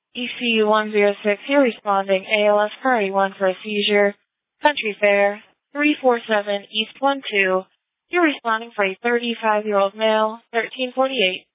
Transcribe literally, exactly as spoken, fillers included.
E C U one zero six, you're responding. A L S priority one for a seizure. Country Fair, three four seven East one two. You're responding for a thirty-five-year-old male, thirteen forty-eight.